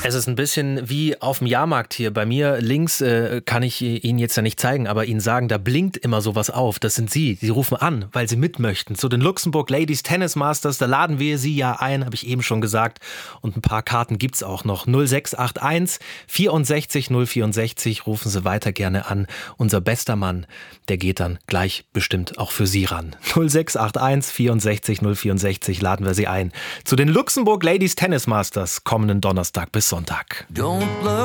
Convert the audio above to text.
Es ist ein bisschen wie auf dem Jahrmarkt hier. Bei mir links kann ich Ihnen jetzt ja nicht zeigen, aber Ihnen sagen, da blinkt immer sowas auf. Das sind Sie. Sie rufen an, weil Sie mit möchten. Zu den Luxemburg Ladies Tennis Masters, da laden wir Sie ja ein, habe ich eben schon gesagt. Und ein paar Karten gibt's auch noch. 0681 64 064. Rufen Sie weiter gerne an. Unser bester Mann, der geht dann gleich bestimmt auch für Sie ran. 0681 64 064 laden wir Sie ein. Zu den Luxemburg Ladies Tennis Masters kommenden Donnerstag bis Sonntag.